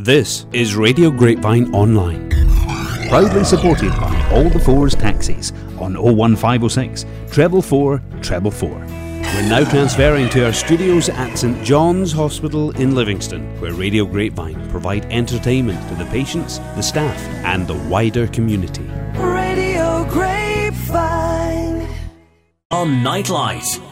This is Radio Grapevine Online, proudly supported by All the Fours Taxis on 01506 444 444. We're now transferring to our studios at St John's Hospital in Livingston, where Radio Grapevine provide entertainment to the patients, the staff and the wider community. Radio Grapevine on Nightlight.